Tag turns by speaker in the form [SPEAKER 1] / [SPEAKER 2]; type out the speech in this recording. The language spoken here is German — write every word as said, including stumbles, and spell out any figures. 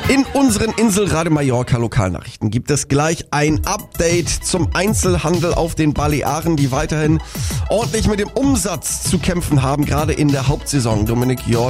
[SPEAKER 1] In unseren Inselradio Mallorca Lokalnachrichten gibt es gleich ein Update zum Einzelhandel auf den Balearen, die weiterhin ordentlich mit dem Umsatz zu kämpfen haben, gerade in der Hauptsaison. Dominik Jord